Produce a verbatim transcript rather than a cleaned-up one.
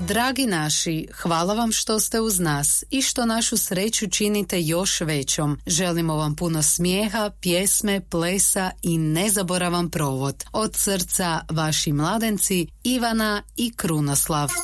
Dragi naši, hvala vam što ste uz nas i što našu sreću činite još većom. Želimo vam puno smijeha, pjesme, plesa i nezaboravan provod. Od srca vaši mladenci Ivana i Krunoslav.